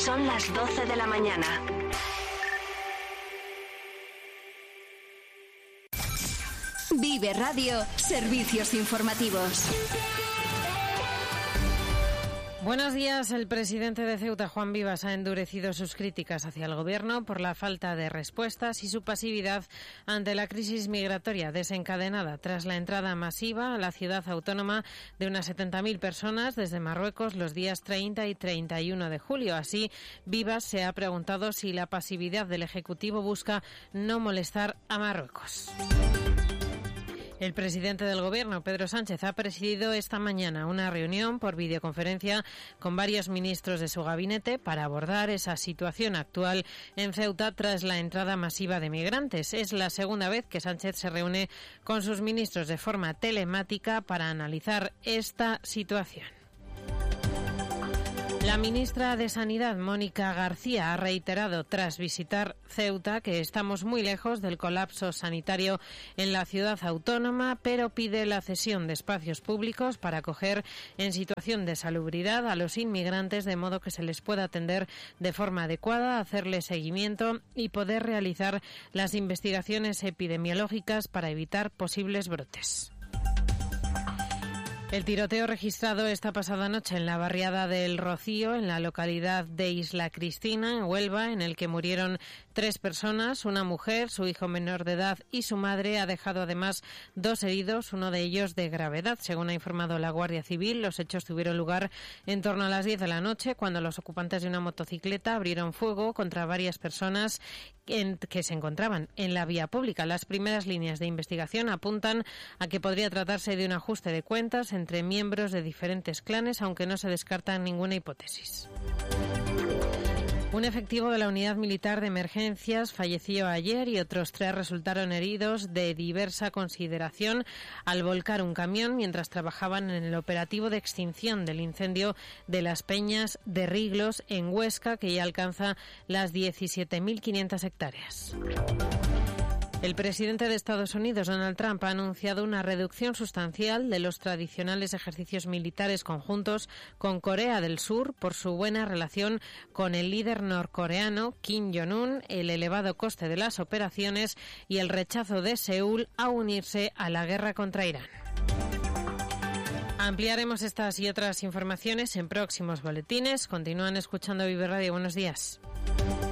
Son las 12 de la mañana. Vive Radio, servicios informativos. Buenos días. El presidente de Ceuta, Juan Vivas, ha endurecido sus críticas hacia el Gobierno por la falta de respuestas y su pasividad ante la crisis migratoria desencadenada tras la entrada masiva a la ciudad autónoma de unas 70.000 personas desde Marruecos los días 30 y 31 de julio. Así, Vivas se ha preguntado si la pasividad del Ejecutivo busca no molestar a Marruecos. El presidente del Gobierno, Pedro Sánchez, ha presidido esta mañana una reunión por videoconferencia con varios ministros de su gabinete para abordar esa situación actual en Ceuta tras la entrada masiva de migrantes. Es la segunda vez que Sánchez se reúne con sus ministros de forma telemática para analizar esta situación. La ministra de Sanidad, Mónica García, ha reiterado tras visitar Ceuta que estamos muy lejos del colapso sanitario en la ciudad autónoma, pero pide la cesión de espacios públicos para acoger en situación de salubridad a los inmigrantes de modo que se les pueda atender de forma adecuada, hacerle seguimiento y poder realizar las investigaciones epidemiológicas para evitar posibles brotes. El tiroteo registrado esta pasada noche en la barriada del Rocío, en la localidad de Isla Cristina, en Huelva, en el que murieron 3 personas, una mujer, su hijo menor de edad y su madre, ha dejado además 2 heridos, uno de ellos de gravedad. Según ha informado la Guardia Civil, los hechos tuvieron lugar en torno a las 10 de la noche, cuando los ocupantes de una motocicleta abrieron fuego contra varias personas que se encontraban en la vía pública. Las primeras líneas de investigación apuntan a que podría tratarse de un ajuste de cuentas entre miembros de diferentes clanes, aunque no se descarta ninguna hipótesis. Un efectivo de la Unidad Militar de Emergencias falleció ayer y otros 3 resultaron heridos de diversa consideración al volcar un camión mientras trabajaban en el operativo de extinción del incendio de las Peñas de Riglos en Huesca, que ya alcanza las 17.500 hectáreas. El presidente de Estados Unidos, Donald Trump, ha anunciado una reducción sustancial de los tradicionales ejercicios militares conjuntos con Corea del Sur por su buena relación con el líder norcoreano Kim Jong-un, el elevado coste de las operaciones y el rechazo de Seúl a unirse a la guerra contra Irán. Ampliaremos estas y otras informaciones en próximos boletines. Continúan escuchando Vive Radio. Buenos días.